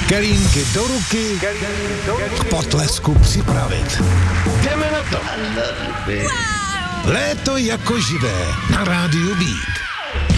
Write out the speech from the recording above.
kelímky do ruky, k potlesku připravit. Jdeme na to. Léto jako živé na rádiu Beat.